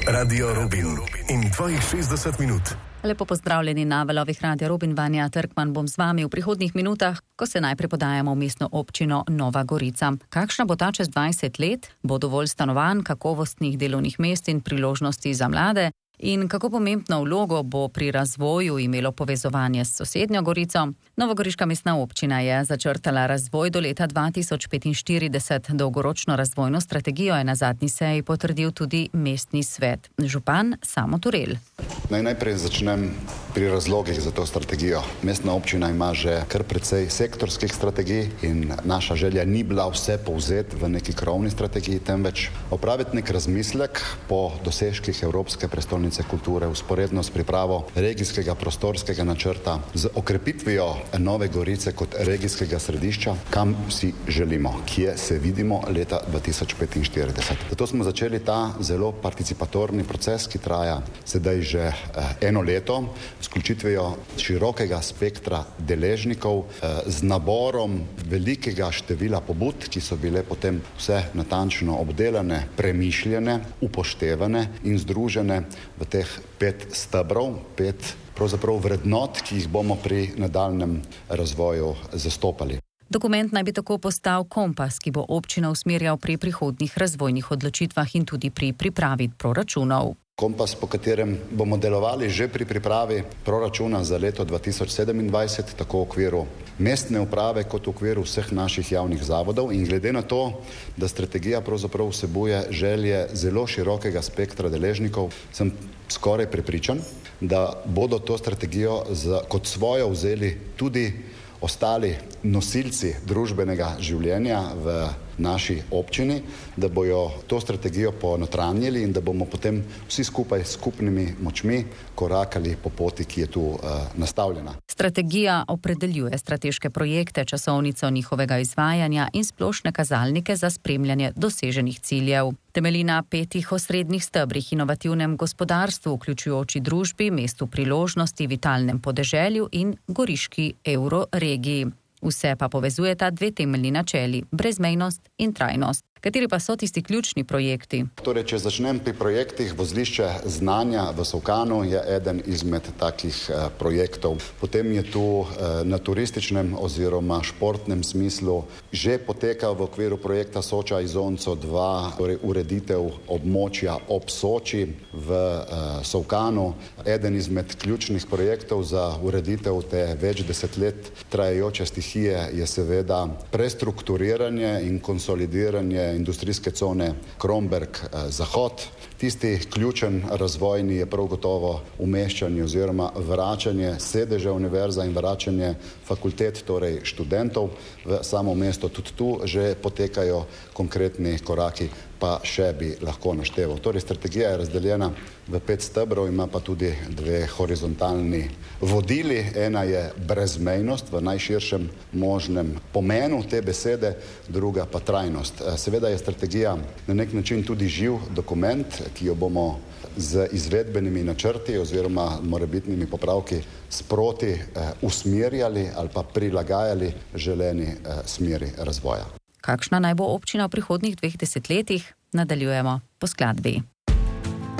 Radio Rubin in tvojih 60 minut. Lepo pozdravljeni na valovih Radia Rubin, Vanja Trkman bom z vami v prihodnjih minutah, ko se najprej podajamo v mestno občino Nova Gorica. Kakšna bo ta čez 20 let? Bo dovolj stanovanj, kakovostnih delovnih mest in priložnosti za mlade? In kako pomembno vlogo bo pri razvoju imelo povezovanje s sosednjo Gorico? Novogoriška mestna občina je začrtala razvoj do leta 2045. Dolgoročno razvojno strategijo je na zadnji seji potrdil tudi mestni svet. Župan Samo Turel. Najprej začnem pri razlogih za to strategijo. Mestna občina ima že kar precej sektorskih strategij in naša želja ni bila vse povzeti v neki krovni strategiji, temveč opraviti nek razmislek po dosežkih Evropske prestolnice kulture, vzporedno s pripravo regijskega prostorskega načrta, z okrepitvijo Nove Gorice kot regijskega središča, kam si želimo, kje se vidimo leta 2045. Zato smo začeli ta zelo participatorni proces, ki traja sedaj že eno leto, s vključitvijo širokega spektra deležnikov, z naborom velikega števila pobud, ki so bile potem vse natančno obdelane, premišljene, upoštevane in združene v teh 5 stebrov, 5 pravzaprav vrednot, ki jih bomo pri nadaljnjem razvoju zastopali. Dokument naj bi tako postal kompas, ki bo občino usmerjal pri prihodnjih razvojnih odločitvah in tudi pri pripravi proračunov. Kompas, po katerem bomo delovali že pri pripravi proračuna za leto 2027, tako v okviru mestne uprave kot v okviru vseh naših javnih zavodov, in glede na to, da strategija pravzaprav vsebuje želje zelo širokega spektra deležnikov, sem skoraj prepričan, da bodo to strategijo kot svojo vzeli tudi ostali nosilci družbenega življenja v naši občini, da bojo to strategijo ponotranjili in da bomo potem vsi skupaj s skupnimi močmi korakali po poti, ki je tu nastavljena. Strategija opredeljuje strateške projekte, časovnico njihovega izvajanja in splošne kazalnike za spremljanje doseženih ciljev. Temelji na 5 osrednjih stebrih: inovativnem gospodarstvu, vključujoči družbi, mestu priložnosti, vitalnem podeželju in goriški evroregiji. Vse pa povezujeta 2 temeljni načeli: brezmejnost in trajnost. Kateri pa so tisti ključni projekti? Torej, če začnem pri projektih, vozlišče znanja v Solkanu je eden izmed takih projektov. Potem je tu na turističnem oziroma športnem smislu že potekal v okviru projekta Soča Izonco 2, torej ureditev območja ob Soči v Solkanu. Eden izmed ključnih projektov za ureditev te več desetlet trajajoče stihije je seveda prestrukturiranje in konsolidiranje industrijske cone Kromberk-Zahod. Tisti ključen razvojni je prav gotovo umeščanje oziroma vračanje sedeža univerza in vračanje fakultet, torej študentov v samo mesto. Tudi tu že potekajo konkretni koraki, pa še bi lahko našteval. Torej, strategija je razdeljena v 5 stebrov, ima pa tudi 2 horizontalni vodili. Ena je brezmejnost v najširšem možnem pomenu te besede, druga pa trajnost. Seveda je strategija na nek način tudi živ dokument, ki jo bomo z izvedbenimi načrti oziroma morebitnimi popravki sproti usmerjali ali pa prilagajali želeni smeri razvoja. Kakšna naj bo občina v prihodnjih 2 desetletjih? Nadaljujemo po skladbi.